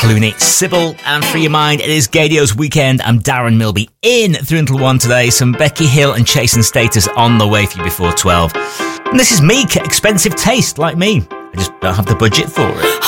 Clooney, Sybil, and Free Your Mind. It is Gadio's Weekend. I'm Darren Milby in through until 1 today. Some Becky Hill and Chasing Status on the way for you before 12. And this is Meek, Expensive Taste, like me. I just don't have the budget for it.